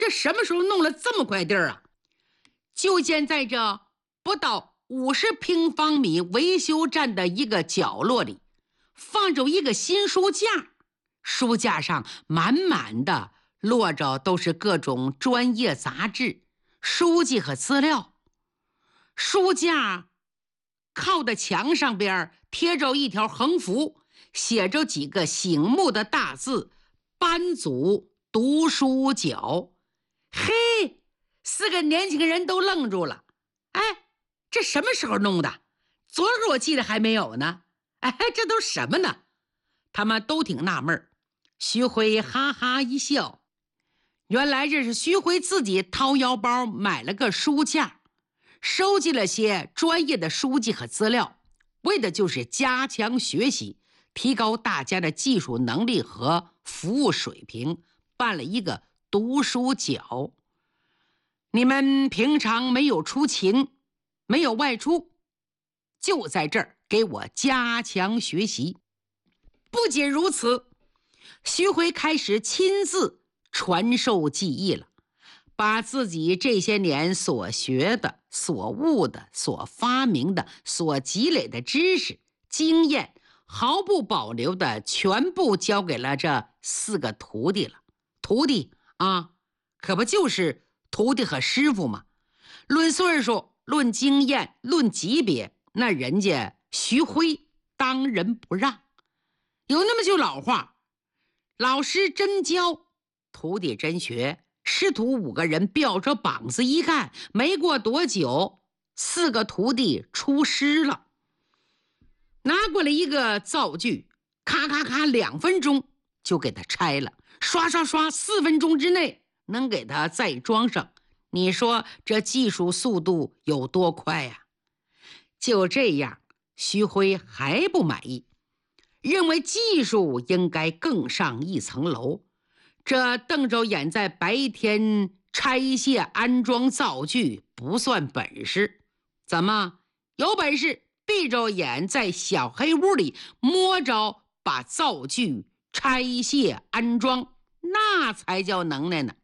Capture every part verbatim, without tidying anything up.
这什么时候弄了这么块地儿啊？就建在这不到五十平方米维修站的一个角落里，放着一个新书架，书架上满满的摞着都是各种专业杂志、书籍和资料。书架靠的墙上边贴着一条横幅，写着几个醒目的大字：班组读书角。嘿，四个年轻人都愣住了。哎，这什么时候弄的？昨儿我记得还没有呢。哎，这都什么呢？他们都挺纳闷。徐辉哈哈一笑，原来这是徐辉自己掏腰包买了个书架，收集了些专业的书籍和资料，为的就是加强学习，提高大家的技术能力和服务水平，办了一个读书角。你们平常没有出勤，没有外出，就在这儿给我加强学习。不仅如此，徐辉开始亲自传授技艺了，把自己这些年所学的、所悟的、所发明的、所积累的知识、经验，毫不保留的全部交给了这四个徒弟了。徒弟啊，可不就是徒弟和师傅吗？论岁数、论经验、论级别，那人家徐辉当仁不让。有那么句老话，老师真教，徒弟真学。师徒五个人吊着膀子一干，没过多久，四个徒弟出师了。拿过来一个灶具，咔咔咔，两分钟就给它拆了，刷刷刷，四分钟之内能给它再装上。你说这技术速度有多快呀？就这样，徐辉还不满意，认为技术应该更上一层楼。这瞪着眼在白天拆卸安装灶具不算本事，怎么有本事闭着眼在小黑屋里摸着把灶具拆卸安装，那才叫能耐呢。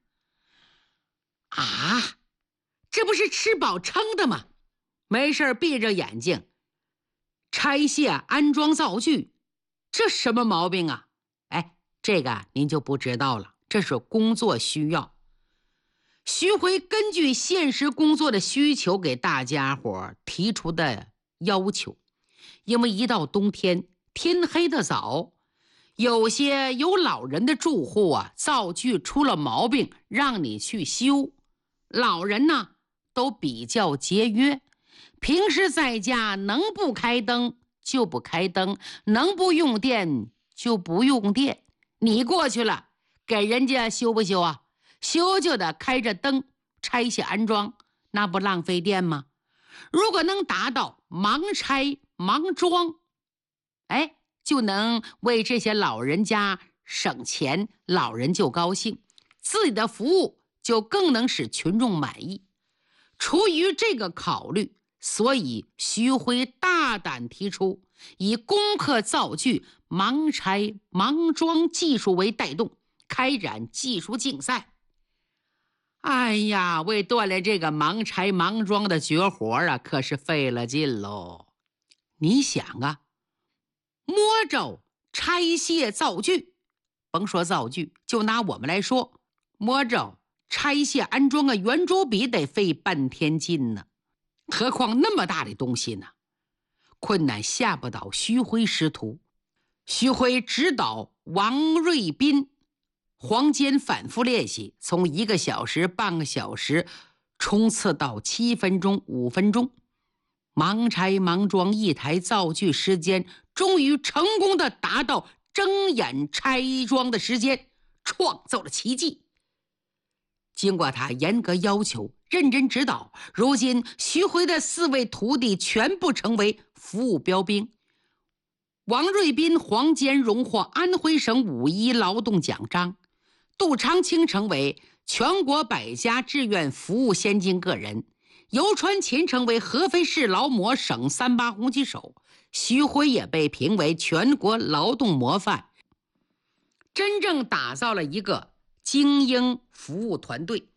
啊，这不是吃饱撑的吗？没事闭着眼睛拆卸安装灶具，这什么毛病啊？哎，这个您就不知道了，这是工作需要。徐辉根据现实工作的需求给大家伙提出的要求，因为一到冬天天黑的早，有些有老人的住户啊，灶具出了毛病让你去修。老人呢都比较节约，平时在家能不开灯就不开灯，能不用电就不用电。你过去了给人家修不修啊？修就得开着灯拆卸安装，那不浪费电吗？如果能达到盲拆盲装，哎，就能为这些老人家省钱，老人就高兴，自己的服务就更能使群众满意。出于这个考虑，所以徐辉大胆提出以攻克灶具盲拆盲装技术为带动，开展技术竞赛。哎呀，为锻炼这个盲拆盲装的绝活啊，可是费了劲喽。你想啊，摸着拆卸灶具，甭说灶具，就拿我们来说，摸着拆卸安装个圆珠笔得费半天劲呢，何况那么大的东西呢？困难吓不倒徐辉师徒。徐辉指导王瑞斌、黄坚反复练习，从一个小时、半个小时冲刺到七分钟、五分钟。盲拆盲装一台灶具时间终于成功的达到睁眼拆装的时间，创造了奇迹。经过他严格要求、认真指导，如今徐辉的四位徒弟全部成为服务标兵。王瑞斌、黄坚荣获安徽省五一劳动奖章，杜长青成为全国百家志愿服务先进个人，尤传琴成为合肥市劳模省三八红旗手，徐辉也被评为全国劳动模范，真正打造了一个精英服务团队。